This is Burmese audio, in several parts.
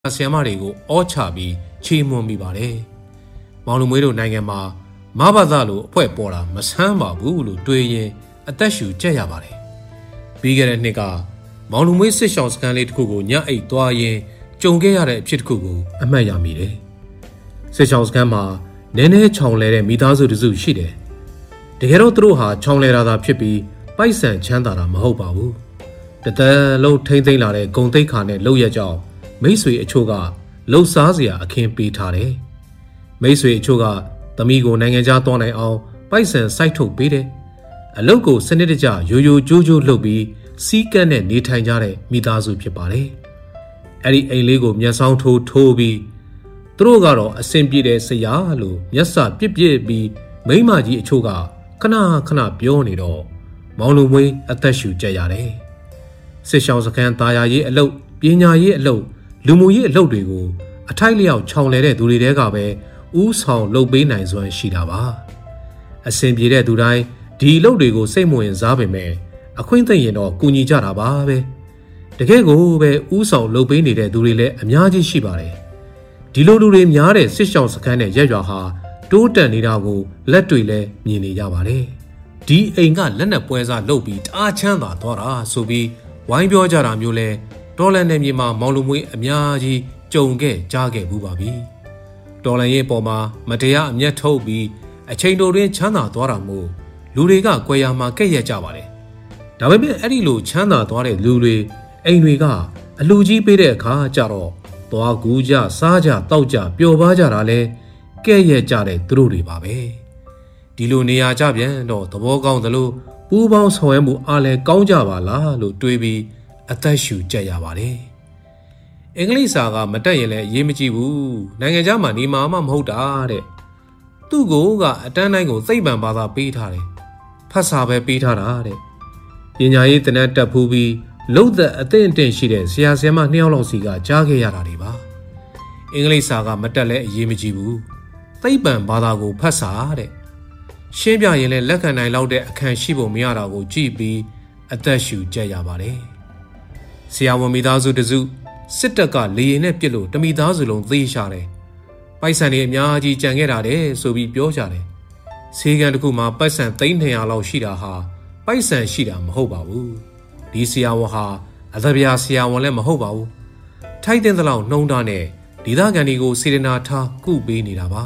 ဆီယမ်မတွေကိုအောချပြီးချီးမွမ်းမိပါတယ်။မောင်လူမွေးတို့နိုင်ငံမှာမဘာသာလိုအဖွဲ့ပေါ်တာမဆန်းပါဘူးလို့တွေးရင်အသက်ရှူကြက်ရပါတယ်။ပြီးခဲ့တဲ့နှစ်ကမောင်လူမွေးစစ်ရှောင်းစခန်းလေးတစ်ခုကိုညအိတ်သွားရင်ကြုံခဲ့ရတဲ့အဖြစ်တစ်ခုကိုအမှတ်ရမိတယ်။စစ်ရှောင်းစခန်းမှာနည်းနည်းချောင်လဲတဲ့မိသားစုတစုရှိတယ်။တကယ်တော့သူတို့ဟာချောင်လဲတာသာဖြစ်ပြီးပိုက်ဆံချမ်းသာတာမဟုတ်ပါဘူး။တသက်လုံးထိမ့်သိမ့်လာတဲ့ဂုံတိတ်ခါနဲ့လှုပ်ရက်ကြောင်းမိတ်ဆွေအချို့ကလှုပ်စားစရာအခင်းပေးထားတယ်။မိတ်ဆွေအချို့ကသမီးကိုနိုင်ငံခြားသွားနိုင်အောင်ပိုက်ဆံစိုက်ထုတ်ပေးတယ်။အလုပ်ကိုစနစ်တကျရိုးရိုးကြိုးကြိုးလုပ်ပြီးစီးကပ်နဲ့နေထိုင်ကြတဲ့မိသားစုဖြစ်ပါတယ်။အဲ့ဒီအိမ်လေးကိုမျက်စောင်းထိုးပြီးသူတို့ကတော့အဆင်ပြေတဲ့ဆရာလို့မျက်စာပြစ်ပြီးမိန်းမကြီးအချို့ကခဏပြောနေတော့မောင်လူမွေးအသက်ရှူကြရတယ်။စစ်ရှောင်းစခန်းသားယာရေးအလုပ်ပညာရေးအလုပ်လူမှုရေးအလုပ်တွေကိုအထိုက်လျောက်ခြောင်လဲတဲ့သူတွေတဲကပဲဥဆောင်လုပ်ပေးနိုင်စွမ်းရှိတာပါအဆင်ပြေတဲ့သူတိုင်းဒီအလုပ်တွေကိုစိတ်မဝင်စားပေမဲ့အခွင့်အရေးရင်တော့ကူညီကြတာပါပဲတကယ်ကိုပဲဥဆောင်လုပ်ပေးနေတဲ့သူတွေလည်းအများကြီးရှိပါတယ်ဒီလိုလူတွေများတဲ့စစ်ရှောင်းစခန်းနဲ့ရက်ရွာဟာတိုးတက်နေတာကိုလက်တွေလည်းမြင်နေကြပါတယ်ဒီအိမ်ကလက်နက်ပွဲစားလုပ်ပြီးတအားချမ်းသာသွားတာဆိုပြီးဝိုင်းပြောကြတာမျိုးလဲဒေါ်လာနယ်မြေမှာမောင်လူမွေးအများကြီးကြုံခဲ့ကြားခဲ့ဘူးပါပြီဒေါ်လာရေးပေါ်မှာမတရားအမျက်ထုတ်ပြီးအချိန်တိုတွင်ချမ်းသာသွားတာမို့လူတွေကကွယ်ရာမှာကဲ့ရဲ့ကြပါတယ်ဒါပေမဲ့အဲ့ဒီလိုချမ်းသာသွားတဲ့လူတွေအိမ်တွေကအလူကြီးပေးတဲ့အခါကျတော့သွားကူးကြစားကြတောက်ကြပျော်ပါကြတာလဲကဲ့ရဲ့ကြတဲ့သူတို့တွေပါပဲဒီလိုနေရာကြပြန်တော့သဘောကောင်းသလိုပူးပေါင်းဆောင်ရွက်မှုအားလဲကောင်းကြပါလားလို့တွေးပြီးအသက်ရှူကြက်ရပါတယ်အင်္ဂလိပ်စာကမတက်ရင်လည်းအရေးမကြီးဘူးနိုင်ငံခြားမှာနေမှာမဟုတ်တာတဲ့သူ့ကိုကအတန်းတိုင်းကိုသိပ္ပံဘာသာပေးထားတယ်ဖတ်စာပဲပေးထားတာတဲ့ပညာရေးတနတ်တက်ဖူးပြီးလုံသက်အသင့်အတင့်ရှိတဲ့ဆရာဆရာမ2ယောက်လောက်စီကကြားခဲ့ရတာတွေပါအင်္ဂလိပ်စာကမတက်လည်းအရေးမကြီးဘူးသိပ္ပံဘာသာကိုဖတ်စာတဲ့ရှင်းပြရင်လည်းလက်ခံနိုင်လောက်တဲ့အခန်းရှိဖို့မရတာကိုကြည့်ပြီးအသက်ရှူကြက်ရပါတယ်ဆရာဝန်မိသားစုတစုစစ်တပ်ကလေရင်နဲ့ပစ်လို့တမိသားစုလုံးသေရှာတယ်ပိုက်ဆံတွေအများကြီးကြံခဲ့တာတဲ့ဆိုပြီးပြောကြတယ်ဆေးကန်တစ်ခုမှာပိုက်ဆံ300လောက်ရှိတာဟာပိုက်ဆံရှိတာမဟုတ်ပါဘူးဒီဆရာဝန်ဟာအသဗျာဆရာဝန်လည်းမဟုတ်ပါဘူးထိုက်တဲ့လောက်နှုံးထားနဲ့ဒေသခံတွေကိုစေတနာထားကုပေးနေတာပါ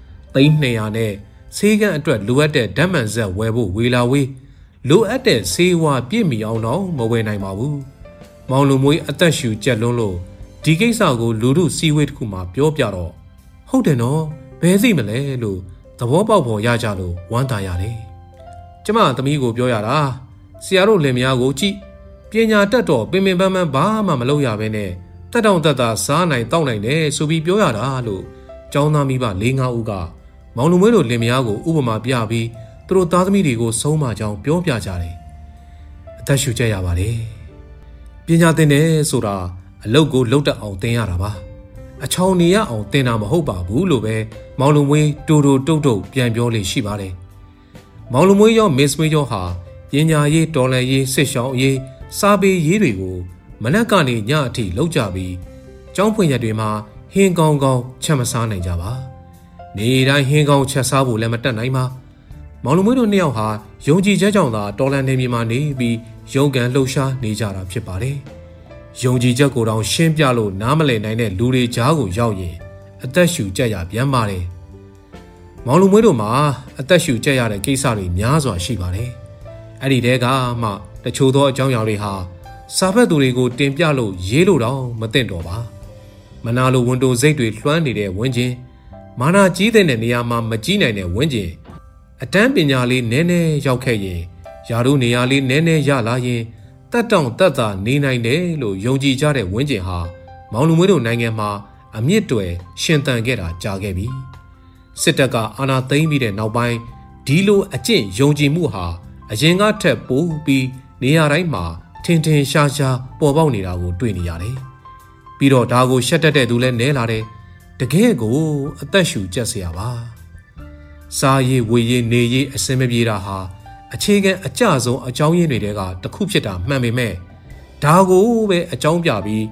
300နဲ့ဆေးကန်အတွက်လိုအပ်တဲ့ဓာတ်မှန်ဆက်ဝယ်ဖို့ဝေလာဝေးလိုအပ်တဲ့ဆေးဝါးပြည့်မီအောင်တော့မဝယ်နိုင်ပါဘူးမောင်လူမွေးအသက်ရှူကြက်လွန်းလို့ဒီကိစ္စကိုလူတို့စီဝေးတစ်ခုမှပြောပြတော့ဟုတ်တယ်နော်ဘယ်သိမလဲလို့သဘောပေါက်ဖို့ရကြလို့ဝမ်းသာရတယ်ကျမသမီးကိုပြောရတာဆရာတို့လင်မယားကိုကြည့်ပညာတတ်တော့ပင်ပန်းဘာမှမလုပ်ရဘဲနဲ့တက်တောင့်တက်တာစားနိုင်တောက်နိုင်တယ်ဆိုပြီးပြောရတာလို့ကျောင်းသားမိဘ၄-၅ဦးကမောင်လူမွေးတို့လင်မယားကိုဥပမာပြပြီးသူတို့သားသမီးတွေကိုဆုံးမကြောင်းပြောပြကြတယ်အသက်ရှူကြက်ရပါတယ်ပညာသင်တယ်ဆိုတာအလုပ်ကိုလုပ်တတ်အောင်သင်ရတာပါအချောင်နေရအောင်သင်တာမဟုတ်ပါဘူးလို့ပဲမောင်လူမွေးတူတုတ်ပြန်ပြောလေရှိပါတယ်မောင်လူမွေးရောမစ်မွေးရောဟာပညာရေးတော်လှန်ရေးစစ်ရှောင်းရေးစာပေရေးတွေကိုမနက်ကနေညအထိလုပ်ကြပြီးကျောင်းဖွင့်ရက်တွေမှာဟင်းကောင်းချက်မစားနိုင်ကြပါနေတိုင်းဟင်းကောင်းချက်စားဖို့လည်းမတတ်နိုင်ပါမောင်လူမွေးတို့နှစ်ယောက်ဟာယုံကြည်ချက်ကြောင့်သာတော်လှန်နေမြေမှာနေပြီးရုန်းကန်လှုပ်ရှားနေကြတာဖြစ်ပါတယ်။ယုံကြည်ချက်ကိုတောင်ရှင်းပြလို့နားမလည်နိုင်တဲ့လူတွေကြားကိုရောက်ရင်အသက်ရှူကြက်ရပြန်ပါတယ်။မောင်လူမွေးတို့မှာအသက်ရှူကြက်ရတဲ့ကိစ္စတွေများစွာရှိပါတယ်။အဲ့ဒီတဲကမှတချို့သောအကြောင်းအရာတွေဟာစာဖတ်သူတွေကိုတင်ပြလို့ရေးလို့တောင်မသင့်တော်ပါ။မနာလိုဝန်တိုစိတ်တွေလွှမ်းနေတဲ့ဝန်းကျင်မာနာကြီးတဲ့နေရာမှာမကြီးနိုင်တဲ့ဝန်းကျင်အတန်းပညာလေးနည်းနည်းရောက်ခဲ့ရင်ယာတို့နေရာလေးနည်းနည်းရလာရင်တက်တောင့်တက်တာနေနိုင်တယ်လို့ယုံကြည်ကြတဲ့ဝန်းကျင်ဟာမောင်လူမွေးတို့နိုင်ငံမှာအမြင့်တွယ်ရှင်သန်ခဲ့တာကြာခဲ့ပြီစစ်တပ်ကအာဏာသိမ်းပြီးတဲ့နောက်ပိုင်းဒီလိုအကျင့်ယုံကြည်မှုဟာအရင်ကထက်ပိုပြီးနေရာတိုင်းမှာထင်ရှားပေါ်ပေါက်နေတာကိုတွေ့နေရတယ်ပြီးတော့ဒါကိုရှက်တတ်တဲ့သူလည်းနည်းလာတယ်တကယ်ကိုအသက်ရှူကြက်เสียပါစားရည်ဝေရည်နေရည်အစင်မပြေတာဟာအခြေခံအကျဆုံးအကြောင်းရင်းတွေကတစ်ခုဖြစ်တာမှန်ပေမဲ့ဒါကိုပဲအကြောင်းပြပြီး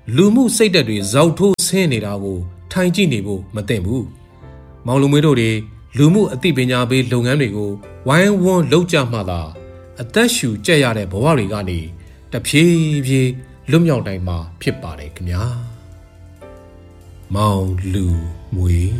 လူမှုစိတ်ဓာတ်တွေဇောက်ထိုးဆင်းနေတာကိုထိုင်ကြည့်နေဖို့မသင့်ဘူးမောင်လူမွေးတို့တွေလူမှုအသိပညာပေးလုပ်ငန်းတွေကိုဝိုင်းဝန်းလုပ်ကြမှသာအသက်ရှူကျက်ရတဲ့ဘဝတွေကနေတဖြည်းဖြည်းလွတ်မြောက်နိုင်မှာဖြစ်ပါတယ်ခင်ဗျာမောင်လူမွေး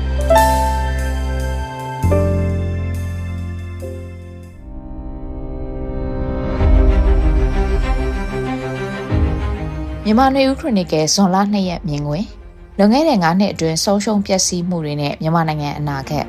မြန်မာနွေဦးခရိုနီကယ်ဇွန်လ2ရက်မြင်ကွင်းလွန်ခဲ့တဲ့9နှစ်အတွင်းဆုံးရှုံးပျက်စီးမှုတွေနဲ့မြန်မာနိုင်ငံအနာဂတ်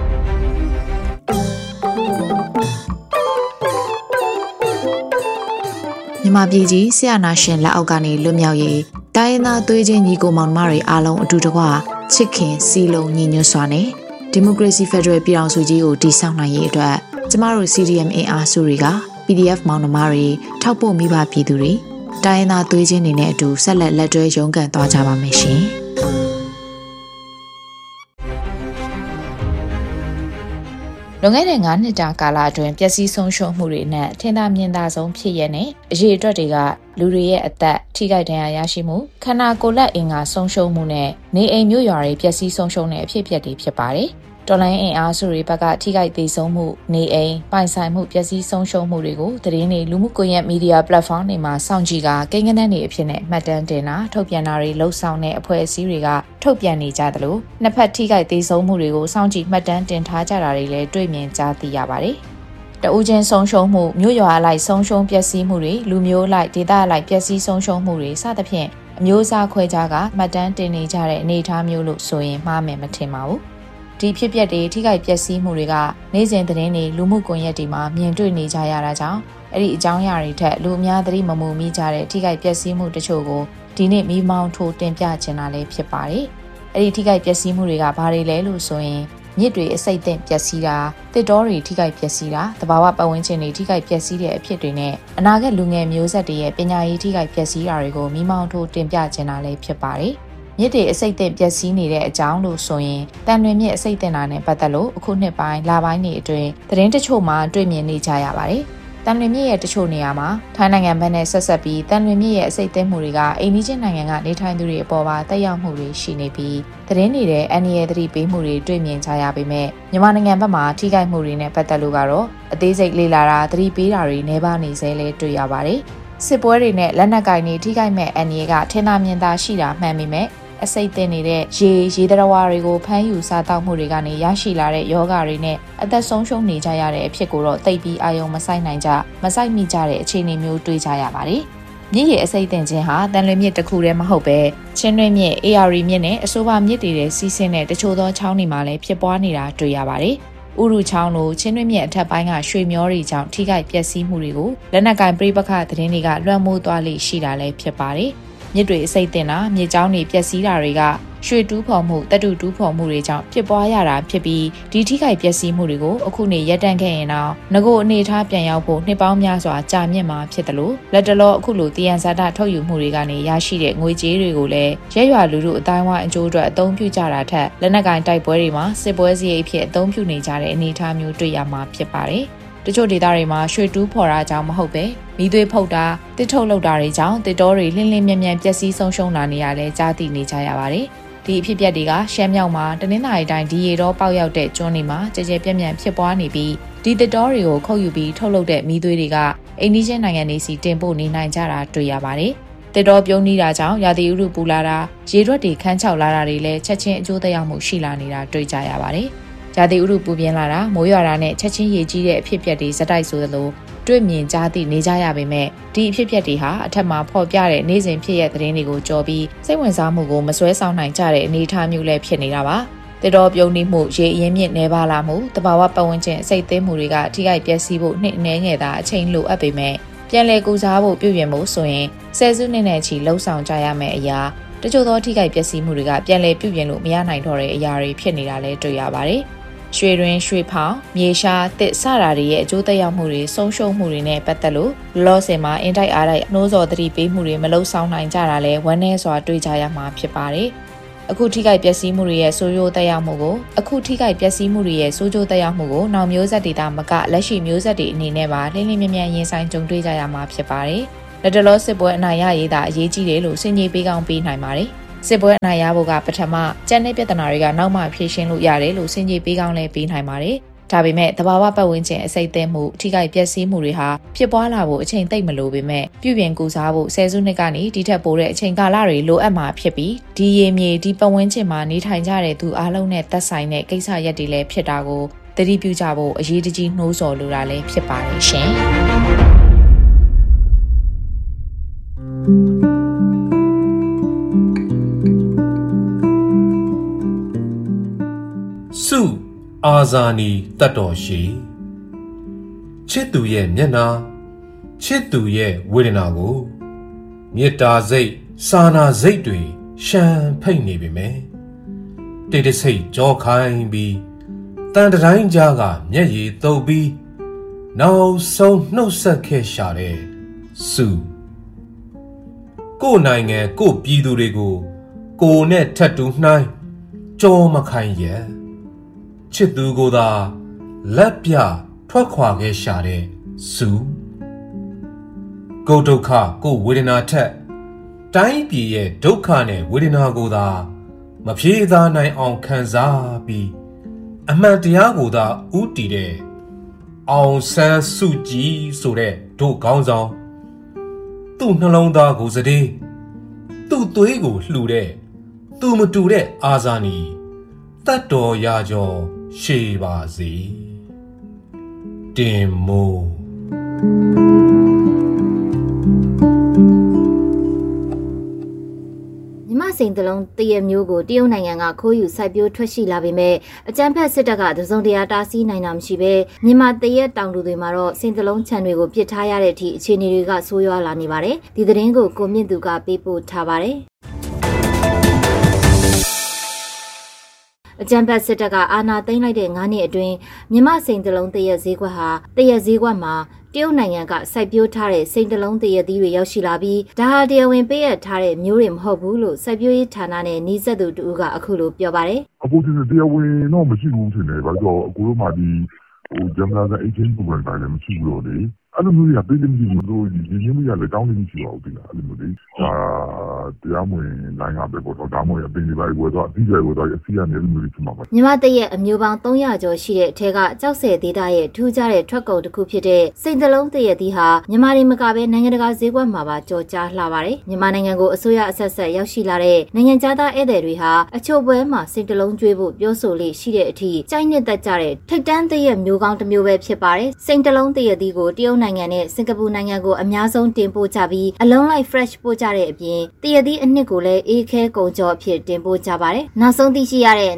မြန်မာပြည်ကြီးဆရာနာရှင်လက်အောက်ကနေလွတ်မြောက်ရေးတိုင်းရင်းသားသွေးချင်းညီကိုမောင်နှမတွေအားလုံးအတူတကွချစ်ခင်စီလုံးညီညွတ်စွာနဲ့ဒီမိုကရေစီဖက်ဒရယ်ပြည်ထောင်စုကြီးကိုတည်ဆောက်နိုင်ရေးအတွက်ကျမတို့ CDM အင်အားစုတွေက PDF မောင်နှမတွေထောက်ပို့မိဘပြည်သူတွေတိုင်းရင်းသားသွေးချင်းတွေနဲ့အတူဆက်လက်တွဲရုန်းကန်သွားကြပါမယ်ရှင်။လွန်ခဲ့တဲ့9နှစ်တာကာလအတွင်းပျက်စီးဆုံးရှုံးမှုတွေနဲ့ထင်သာမြင်သာဆုံးဖြစ်ရတဲ့အရေးအတွက်တွေကလူတွေရဲ့အသက်ထိခိုက်ဒဏ်ရာရရှိမှုခန္ဓာကိုယ်လက်အင်္ဂါဆုံးရှုံးမှုနဲ့နေအိမ်မြို့ရွာတွေပျက်စီးဆုံးရှုံးတဲ့အဖြစ်အပျက်တွေဖြစ်ပါတယ်။တော်လိုင်းအင်အားစုတွေဘက်ကထိခိုက်သေးဆုံးမှုနေအိမ်ပိုင်ဆိုင်မှုပျက်စီးဆုံးရှုံးမှုတွေကိုသတင်းတွေလူမှုကွန်ရက်မီဒီယာပလက်ဖောင်းတွေမှာစောင့်ကြည့်ကကိန်းဂဏန်းတွေအဖြစ်နဲ့မှတ်တမ်းတင်တာထုတ်ပြန်တာတွေလှုပ်ဆောင်တဲ့အဖွဲ့အစည်းတွေကထုတ်ပြန်နေကြသလိုနှစ်ဖက်ထိခိုက်သေးဆုံးမှုတွေကိုစောင့်ကြည့်မှတ်တမ်းတင်ထားကြတာတွေလည်းတွေ့မြင်ကြားသိရပါတယ်။တဦးချင်းဆုံးရှုံးမှုမြို့ရွာအလိုက်ဆုံးရှုံးပျက်စီးမှုတွေလူမျိုးအလိုက်ဒေသအလိုက်ပျက်စီးဆုံးရှုံးမှုတွေစသဖြင့်အမျိုးအစားခွဲခြားကမှတ်တမ်းတင်နေကြတဲ့အနေအထားမျိုးလို့ဆိုရင်မှားမယ်မထင်ပါဘူး။ဒီဖြစ်ပျက်တွေထိခိုက်ပျက်စီးမှုတွေကနေ့စဉ်သတင်းတွေလူမှုကွန်ရက်တွေမှာမြင်တွေ့နေကြရတာကြောင့်အဲ့ဒီအကြောင်းအရာတွေထက်လူအများသတိမမူမိကြတဲ့ထိခိုက်ပျက်စီးမှုတချို့ကိုဒီနေ့မိမောင်းထိုးတင်ပြချင်တာလည်းဖြစ်ပါတယ်။အဲ့ဒီထိခိုက်ပျက်စီးမှုတွေကဘာတွေလဲလို့ဆိုရင်မြစ်တွေအစိတ်သင့်ပျက်စီးတာတစ်တောတွေထိခိုက်ပျက်စီးတာတဘာဝပတ်ဝန်းကျင်တွေထိခိုက်ပျက်စီးတဲ့အဖြစ်တွေနဲ့အနာဂတ်လူငယ်မျိုးဆက်တွေရဲ့ပညာရေးထိခိုက်ပျက်စီးတာတွေကိုမိမောင်းထိုးတင်ပြချင်တာလည်းဖြစ်ပါတယ်။မြစ်တွေအစိတ်သင့်ပျက်စီးနေတဲ့အကြောင်းလို့ဆိုရင်တန်လွင်မြစ်အစိတ်သင့်တာနဲ့ပတ်သက်လို့အခုနှစ်ပိုင်းလပိုင်းတွေအတွင်းသတင်းတချို့မှာတွေ့မြင်နေကြရပါတယ်။တန်လွင်မြစ်ရဲ့တချို့နေရာမှာထိုင်းနိုင်ငံဘက်နဲ့ဆက်ဆက်ပြီးတန်လွင်မြစ်ရဲ့အစိတ်သင့်မှုတွေကအိမ်နီးချင်းနိုင်ငံကနေထိုင်သူတွေအပေါ်မှာတက်ရောက်မှုတွေရှိနေပြီးသတင်းတွေတဲ့အန္တရာယ်သတိပေးမှုတွေတွေ့မြင်ကြရပေမဲ့မြန်မာနိုင်ငံဘက်မှာထိခိုက်မှုတွေနဲ့ပတ်သက်လို့ကတော့အသေးစိတ်လေ့လာတာသတိပေးတာတွေနှဲပါနေစေလဲတွေ့ရပါတယ်။စစ်ပွဲတွေနဲ့လက်နက်ကိုင်တွေထိခိုက်မဲ့အန္တရာယ်ကထင်သာမြင်သာရှိတာမှန်ပေမဲ့အစိတ်သင့်နေတဲ့ရေသတ္တဝါတွေကိုဖမ်းယူစားတောက်မှုတွေကနေရရှိလာတဲ့ယောဂတွေနဲ့အသက်ဆုံးရှုံးနေကြရတဲ့အဖြစ်ကိုတော့သိပြီးအာရုံမစိုက်နိုင်ကြမစိုက်မိကြတဲ့အခြေအနေမျိုးတွေ့ကြရပါတယ်။မြစ်ရည်အစိတ်သင့်ခြင်းဟာတန်လွင်မြစ်တစ်ခုတည်းမဟုတ်ပဲချင်းတွင်းမြစ် AR မြစ်နဲ့အဆိုပါမြစ်တွေတဲ့စီးဆင်းတဲ့တချို့သောချောင်းတွေမှာလည်းဖြစ်ပွားနေတာတွေ့ရပါတယ်။ဥရုချောင်းလိုချင်းတွင်းမြစ်အထက်ပိုင်းကရွှေမျောတွေကြောင့်ထိခိုက်ပျက်စီးမှုတွေကိုလက်နက်ကင်ပြိပခသတင်းတွေကလွှမ်းမိုးသွားလိမ့်ရှိတာလည်းဖြစ်ပါတယ်။မြစ်တွေအစိတ်တင်တာမြစ်ကြောင်းတွေပျက်စီးတာတွေကရွှေတူးဖော်မှုတပ်တူတူးဖော်မှုတွေကြောင့်ဖြစ်ပွားရတာဖြစ်ပြီးဒီထိခိုက်ပျက်စီးမှုတွေကိုအခုနေရပ်တန့်ခဲ့ရင်တော့ငကိုအနေထားပြန်ရောက်ဖို့နှစ်ပေါင်းများစွာကြာမြင့်မှာဖြစ်တယ်လို့လက်တလောအခုလိုတယံဇာတထုတ်ယူမှုတွေကနေရရှိတဲ့ငွေကြေးတွေကိုလည်းရဲရွာလူထုအတိုင်းဝိုင်းအကျိုးအတွက်အသုံးပြုကြတာထက်လက်နက်ကင်တိုက်ပွဲတွေမှာစစ်ပွဲစရိတ်အဖြစ်အသုံးပြုနေကြတဲ့အနေအထားမျိုးတွေ့ရမှာဖြစ်ပါတယ်တချို့ဒေသတွေမှာရွှေတူးဖော်တာကြောင့်မဟုတ်ပဲမီးသွေးဖုတ်တာတစ်ထုတ်လုပ်တာတွေကြောင့်တစ်တောတွေလင်းလင်းမြန်မြန်ပျက်စီးဆုံးရှုံးလာနေရလဲကြားသိနေကြရပါတယ်။ဒီအဖြစ်အပျက်တွေကရှမ်းမြောက်မှာတနင်္သာရီတိုင်းဒီရေတောပေါက်ရောက်တဲ့ကျွန်းတွေမှာကြဲကြဲပြန့်ပြန့်ဖြစ်ပွားနေပြီးဒီတစ်တောတွေကိုခုတ်ယူပြီးထုတ်လုပ်တဲ့မီးသွေးတွေကအိန္ဒိယနိုင်ငံတွေစီတင်ပို့နေနိုင်ကြတာတွေ့ရပါတယ်။တစ်တောပြုံးနေတာကြောင့်ရာသီဥတုပူလာတာရေရွက်တွေခန်းချောက်လာတာတွေလည်းချက်ချင်းအကျိုးသက်ရောက်မှုရှိလာနေတာတွေ့ကြရပါတယ်။ရာသီဥတုပူပြင်းလာတာမိုးရွာတာနဲ့ချက်ချင်းရေကြီးတဲ့အဖြစ်အပျက်တွေဇက်တိုက်ဆိုသလိုတွေ့မြင်ကြားသိနေကြရပေမဲ့ဒီအဖြစ်အပျက်တွေဟာအထက်မှာဖော်ပြတဲ့နေ့စဉ်ဖြစ်ရတဲ့သတင်းတွေကိုကြော်ပြီးစိတ်ဝင်စားမှုကိုမစွဲဆောင်နိုင်ကြတဲ့အနေအထားမျိုးလည်းဖြစ်နေတာပါတစ်တော်ပြုံးနေမှုရေအရင်းမြစ်နေပါလာမှုတဘာဝပတ်ဝန်းကျင်အစိတ်သိမ်းမှုတွေကထိခိုက်ပျက်စီးဖို့နှိမ့်နှဲငယ်တာအချိန်လိုအပ်ပေမဲ့ပြန်လည်ကူစားဖို့ပြုပြင်မှုဆိုရင်ဆယ်စုနှစ်နဲ့ချီလှုံ့ဆော်ကြရမယ့်အရာတချို့သောထိခိုက်ပျက်စီးမှုတွေကပြန်လည်ပြုပြင်လို့မရနိုင်တော့တဲ့အရာတွေဖြစ်နေတာလည်းတွေ့ရပါတယ်ရွှေတွင်ရွှေဖောင်မြေရှားတစ်စတာတွေရဲ့အကျိုးသက်ရောက်မှုတွေဆုံးရှုံးမှုတွေနဲ့ပတ်သက်လို့လောဆယ်မှာအင်တိုက်အားတိုက်နှိုးဆော်သတိပေးမှုတွေမလှုပ်ဆောင်နိုင်ကြတာလဲဝမ်းနည်းစွာတွေ့ကြရမှာဖြစ်ပါတယ်အခုထိခိုက်ပျက်စီးမှုတွေရဲ့ဆိုးကျိုးသက်ရောက်မှုကိုနောက်မျိုးဆက်ဒေသမကလက်ရှိမျိုးဆက်တွေအနေနဲ့ပါလင်းလင်းမြမြရင်ဆိုင်ကြုံတွေ့ကြရမှာဖြစ်ပါတယ်လက်တလောစစ်ပွဲအနိုင်ရရေးသာအရေးကြီးတယ်လို့စင်ကြီးပေးကောင်းပေးနိုင်ပါတယ်စစ်ပွဲအနိုင်ရဖို့ကပထမကြမ်းတဲ့ပြဿနာတွေကနောက်မှဖြေရှင်းလို့ရတယ်လို့စင်ကြီးပေးကောင်းလဲပေးနိုင်ပါတယ်ဒါပေမဲ့သဘာဝပတ်ဝန်းကျင်အစိတ်အသင့်မှုထိခိုက်ပျက်စီးမှုတွေဟာဖြစ်ပွားလာဖို့အချိန်သိပ်မလိုပေမဲ့ပြုပြင်ကူစားဖို့ဆယ်စုနှစ်ကနေဒီထက်ပိုတဲ့အချိန်ကာလတွေလိုအပ်မှာဖြစ်ပြီးဒီရေမြေဒီပတ်ဝန်းကျင်မှာနေထိုင်ကြတဲ့သူအားလုံးနဲ့သက်ဆိုင်တဲ့ကိစ္စရပ်တွေလည်းဖြစ်တာကိုသတိပြုကြဖို့အရေးတကြီးနှိုးဆော်လိုတာလည်းဖြစ်ပါတယ်ရှင်စုအာဇာနည်တတ်တော်ရှိချစ်သူရဲ့မျက်နှာချစ်သူရဲ့ဝေဒနာကိုမေတ္တာစိတ်စာနာစိတ်တွေရှမ်းဖိတ်နေပေမဲ့တိတ်တဆိတ်ကြောခိုင်းပြီးတန်တိုင်းကြားကမျက်ရည်တုပ်ပြီးနောက်ဆုံးနှုတ်ဆက်ခဲ့ရှာတဲ့စုကိုယ်နိုင်ငံကိုယ်ပြည်သူတွေကိုကိုယ်နဲ့ထပ်တူနှိုင်းကြောမခိုင်းရဲ့ချစ်သူကိုသာလက်ပြထွက်ခွာခဲ့ရှာတဲ့စုကိုဒုက္ခကိုဝေဒနာထက်တိုင်းပြည်ရဲ့ဒုက္ခနဲ့ဝေဒနာကိုသာမဖြေသားနိုင်အောင်ခံစားပြီးအမှန်တရားကိုသာဥတည်တဲ့အောင်ဆန်းစုကြည်ဆိုတဲ့ဒုခေါင်းဆောင်သူ့နှလုံးသားကိုစတဲ့သူ့သွေးကိုလှူတဲ့သူမတူတဲ့အာဇာနည်တတ်တော်ရာကျော်ရှေပါစေတင်မိုးစိန်တလုံးတရမျိုးကိုတရုတ်နိုင်ငံကခိုးယူစိုက်ပျိုးထွက်ရှိလာပေမဲ့အကြမ်းဖက်စစ်တပ်ကတစုံတရာတားဆီးနိုင်တာမရှိပဲမြန်မာတရက်တောင်သူတွေမှာတော့စိန်တလုံးခြံတွေကိုပစ်ထားရတဲ့အထိအခြေအနေတွေကဆိုးရွားလာနေပါတယ်ဒီသတင်းကိုကိုမြင့်သူကပေးပို့ထားပါတယ်အကြံဖတ်စစ်တပ်ကအာဏာသိမ်းလိုက်တဲ့9နှစ်အတွင်းမြမစိန်တလုံးတရက်ဈေးကွက်ဟာတရက်ဈေးကွက်မှာတရုတ်နိုင်ငံကစိုက်ပျိုးထားတဲ့စိန်တလုံးတရက်သီးတွေရောက်ရှိလာပြီးဒါဟာတရားဝင်ပေးရထားတဲ့မျိုးတွေမဟုတ်ဘူးလို့စိုက်ပျိုးရေးဌာနနဲ့နှီးဆက်သူတူကအခုလိုပြောပါတယ်အခုဒီတရားဝင်တော့မရှိဘူးထင်တယ်ဘာလို့အခုတော့မှဒီဂျမ်နာကအေဂျင့်ပုံစံတိုင်းမရှိဘူးလို့လေအဲ့လိုမျိုးရပြည်သူတွေတို့ဒီရင်းနှီးရလက်တောင်းနေမရှိပါဘူးဒီလားအဲ့လိုမျိုးလေတရားမဝင်နိုင်ငံပဲပေါ့တော့ဒါမှမဟုတ်အပင်တွေပါဝယ်တော့အပြီးပဲဝယ်တော့အစီအရနေလို့မျိုးဖြစ်မှာပါမြန်မာတရက်အမျိုးပေါင်း300ကျော်ရှိတဲ့အထက်ကကြောက်စဲဒေတာရဲ့ထူးခြားတဲ့ထွက်ကုန်တစ်ခုဖြစ်တဲ့စိန်တလုံးတရက်သီးဟာမြန်မာပြည်မကပဲနိုင်ငံတကာဈေးကွက်မှာပါကြော်ကြားလှပါတယ်မြန်မာနိုင်ငံကိုအစိုးရအဆက်ဆက်ရောက်ရှိလာတဲ့နိုင်ငံသားဧည့်သည်တွေဟာအချို့ပွဲမှာစိန်တလုံးကျွေးဖို့ပြောဆိုလေးရှိတဲ့အထိကြိုက်နှစ်သက်ကြတဲ့ထိတ်တန်းတရက်မျိုးကောင်းတစ်မျိုးပဲဖြစ်ပါတယ်စိန်တလုံးတရက်သီးကိုတရုတ်နိုင်ငံနဲ့စင်ကာပူနိုင်ငံကိုအများဆုံးတင်ပို့ကြပြီးအလုံးလိုက် fresh ပို့ကြတဲ့အပြင်တရက်သီးအနှစ်ကိုလည်းအေးခဲကုန်ကြောအဖြစ်တင်ပို့ကြပါတယ်နောက်ဆုံးသိရှိရတဲ့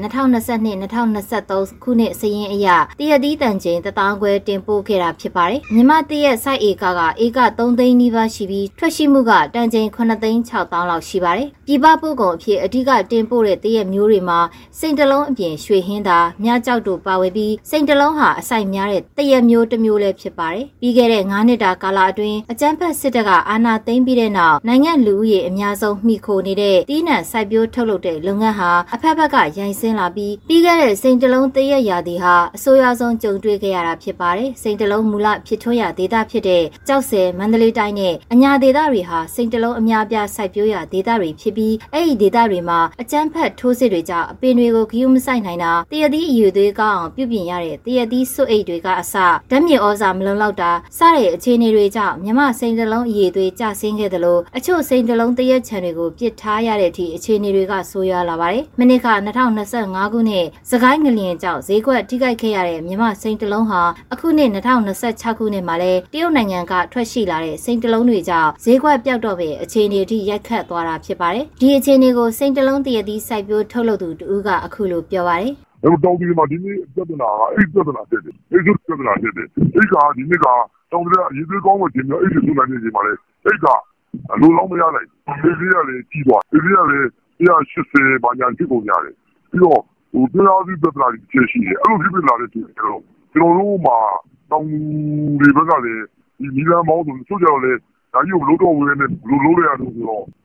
2022-2023ခုနှစ်စာရင်းအရတရက်သီးတန်ချိန်1000ခွဲတင်ပို့ခဲ့တာဖြစ်ပါတယ်မြန်မာတရက်စိုက်ဧက3သိန်းနီးပါးရှိပြီးထွက်ရှိမှုကတန်ချိန်9,600,000လောက်ရှိပါတယ်ပြည်ပပို့ကုန်အဖြစ်အဓိကတင်ပို့တဲ့တရက်မျိုးတွေမှာစိန်တလုံးအပြင်ရွှေဟင်းသာမြကြောက်တို့ပါဝင်ပြီးစိန်တလုံးဟာအစိုက်များတဲ့တရက်မျိုးတစ်မျိုးလည်းဖြစ်ပါတယ်ပြီးခဲ့တဲ့9နှစ်တာကာလအတွင်းအကြမ်းဖက်စစ်တပ်ကအာဏာသိမ်းပြီးတဲ့နောက်နိုင်ငံလူဦးရေအများဆုံးမှီခိုနေတဲ့တီးနှံစိုက်ပျိုးထုတ်လုပ်တဲ့လုပ်ငန်းဟာအဖက်ဖက်ကရိုင်ဆင်းလာပြီးပြီးခဲ့တဲ့စိန်တလုံးတရက်ရာသီဟာအဆိုးရွားဆုံးကြုံတွေ့ခဲ့ရတာဖြစ်ပါတယ်စိန်တလုံးမူလဖြစ်ထွန်းရာဒေသဖြစ်တဲ့ကြောက်ဆယ်မန္တလေးတိုင်းနဲ့အညာဒေသတွေဟာစိန်တလုံးအများပြားစိုက်ပျိုးရာဒေသတွေဖြစ်ပြီးအဲ့ဒီဒေသတွေမှာအကြမ်းဖက်ထိုးစစ်တွေကြောင့်အပင်တွေကိုဂရုမစိုက်နိုင်တာတရက်သီးအယူသွေးကောင်းအောင်ပြုပြင်ရတဲ့တရက်သီးစွပ်အိတ်တွေကအစဓာတ်မြေဩဇာမလုံလောက်တာစတဲ့အခြေအနေတွေကြောင့်မြမစိန်တလုံးအည်သွေးကျဆင်းခဲ့တယ်လို့အချို့စိန်တလုံးတရက်ချံတွေကိုပစ်ထားရတဲ့အထိအခြေအနေတွေကဆိုးရွားလာပါတယ်။မနစ်က2025ခုနှစ်စကိုင်းငလျင်ကြောင့်ဈေးကွက်ထိခိုက်ခဲ့ရတဲ့မြမစိန်တလုံးဟာအခုနှစ်2026ခုနှစ်မှာလဲတရုတ်နိုင်ငံကထွက်ရှိလာတဲ့စိန်တလုံးတွေကြောင့်ဈေးကွက်ပျောက်တော့ပဲအခြေအနေထိရိုက်ခတ်သွားတာဖြစ်ပါတယ်။ဒီအခြေအနေကိုစိန်တလုံးတရက်သီးစိုက်ပျိုးထုတ်လုပ်သူတူကအခုလိုပြောပါတယ်။အဲ့တောင်ကြီးမှာဒီနေ့ပြဿနာကအဲ့ပြဿနာဖြစ်တယ်။အဲ့ပြဿနာဖြစ်တယ်။အဲ့ကဒီနေ့ကတောင်ကြီးအရေးသေးကောင်းမှတင်ပြီးအဲ့ဒီစုနိုင်နေချိန်မှာလေအဲ့ကလိုလောင်းမရလိုက်။ဒီကြီးကလည်းကြီးသွား။ဒီကြီးကလည်း180ဘာညာဖြစ်ကုန်ရတယ်။ပြီးတော့တရားစီပြဿနာတွေဖြစ်ရှိတယ်။အဲ့လိုဖြစ်လာတဲ့ကျွန်တော်တို့မှာတောင်တွေဘက်ကလည်းဒီမီလန်မောင်းဆိုကြတော့လေဒါကြီးကိုလုံးတော့ဝင်နေလို့လို့ရလို့ဆိုတော့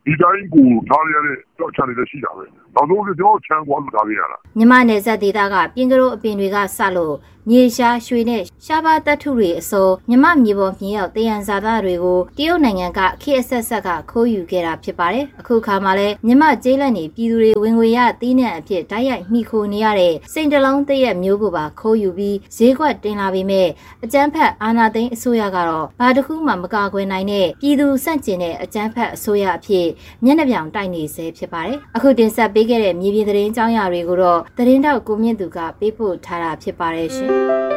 ဒီတိုင်းကိုထားရတဲ့ကြောက်ချနေတဲ့ရှိတာပဲနောက်ဆုံးကျွန်တော်ချမ်းကွာလို့ထားပြရတာမြန်မာနယ်စပ်ဒေသကပြင်ကရိုးအပင်တွေကစလို့မြေရှားရွှေနဲ့ရှားပါတပ်ထုတွေအစုံမြမမြေပေါ်မြေရောက်တယံဇာတာတွေကိုတရုတ်နိုင်ငံကခေတ်အဆက်ဆက်ကခိုးယူခဲ့တာဖြစ်ပါတယ်အခုခါမှာလဲမြမကျေးလက်နေပြည်သူတွေဝင်ငွေရသီးနှံအဖြစ်ဓာတ်ရိုက်မိခိုနေရတဲ့စိန်တလုံးတရက်မျိုးကိုပါခိုးယူပြီးဈေးကွက်တင်လာပေမဲ့အကြမ်းဖက်အာဏာသိမ်းအစိုးရကတော့ဘာတစ်ခုမှမကာကွယ်နိုင်တဲ့ပြည်သူစန့်ကျင်တဲ့အကြမ်းဖက်အစိုးရအဖြစ်မျက်နှာပြောင်တိုက်နေဆဲဖြစ်ပါတယ်အခုတင်ဆက်ပေးခဲ့တဲ့မြေပြင်သတင်းကြောင်းရာတွေကိုတော့သတင်းတောက်ကိုမြင့်သူကပေးပို့ထားတာဖြစ်ပါတယ်ရှင်